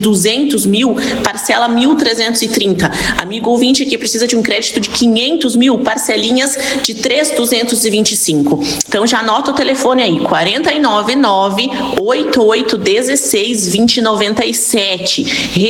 200 mil, parcela 1.330. Amigo ouvinte que precisa de um crédito de 500 mil, parcelinhas de 3.225. Então já anota o telefone aí, 499 8816 2097.